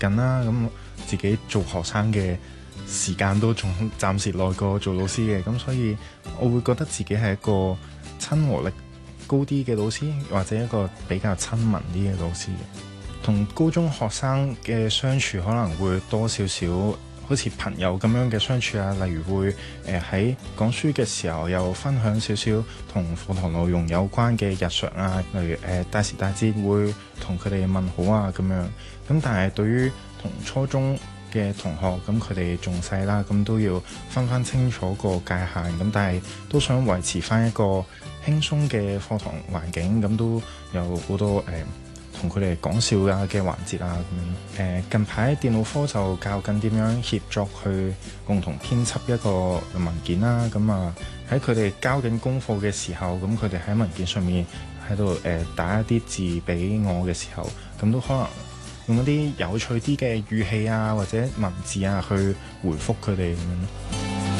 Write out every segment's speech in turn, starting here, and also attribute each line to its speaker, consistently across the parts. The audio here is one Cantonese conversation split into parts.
Speaker 1: 緊啦，咁自己做學生嘅時間都仲暫時耐過做老師嘅，咁所以我會覺得自己係一個親和力高啲嘅老師，或者一個比較親民啲嘅老師嘅。同高中學生嘅相處可能會多少少好似朋友咁樣嘅相處啊，例如會喺講書嘅時候又分享少少同課堂內容有關嘅日常啊，例如大時大節會同佢哋問好啊咁樣。咁但係對於同初中嘅同學，咁佢哋仲細啦，咁都要分清楚個界限，咁但係都想維持翻一個輕鬆嘅課堂環境，咁都有好多同佢哋講笑嘅環節啊咁樣。近排電腦科就教緊點樣協作去共同編輯一個文件啦。咁啊喺佢哋交緊功課嘅時候，咁佢哋喺文件上面喺度打一啲字俾我嘅時候，咁都可能用一啲有趣啲嘅語氣啊或者文字啊去回覆佢哋咁樣咯。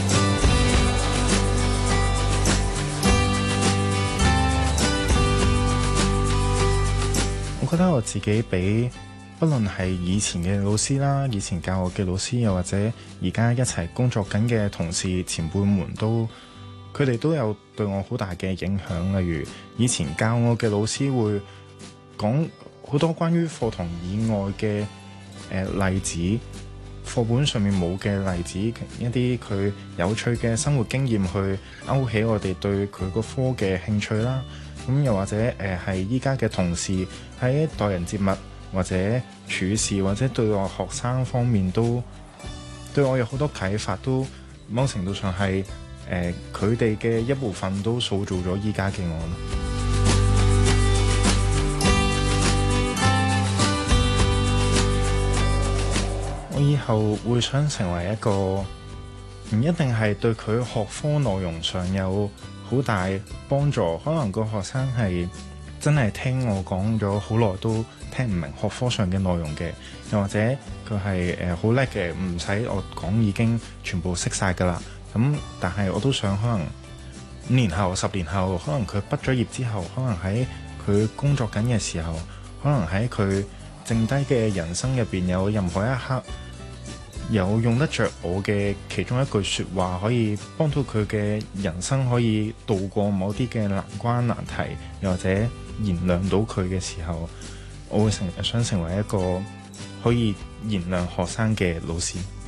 Speaker 1: 我覺得我自己比不論係以前嘅老師啦，以前教我嘅老師，又或者而家一齊工作緊嘅同事前輩們佢哋都有對我好大嘅影響。例如以前教我嘅老師會講好多關於課堂以外嘅例子，課本上面冇嘅例子，一啲佢有趣嘅生活經驗去勾起我哋對佢個科嘅興趣啦。咁又或者係依家嘅同事喺待人接物或者處事或者對我學生方面都對我有好多啟發，都某程度上係佢哋嘅一部分都塑造咗依家嘅我咯。我以後會想成為一個唔一定係對佢學科內容上有好大幫助，可能個學生係真係聽我講咗好耐都聽唔明學科上嘅內容嘅，又或者佢係好叻嘅，唔使我講已經全部識晒㗎啦。咁但係我都想可能5年後、10年後，可能佢畢咗業之後，可能喺佢工作緊嘅時候，可能喺佢剩低嘅人生入邊有任何一刻有用得着我嘅其中一句說話，可以幫到佢嘅人生可以度過某啲嘅難關難題，又或者燃亮到佢嘅時候，我會想成為一個可以燃亮學生嘅老師。